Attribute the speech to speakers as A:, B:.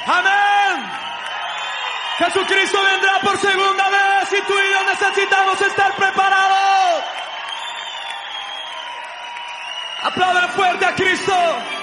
A: Amén. Jesucristo vendrá por segunda vez y tú y yo necesitamos estar preparados. Aplaudan fuerte a Cristo.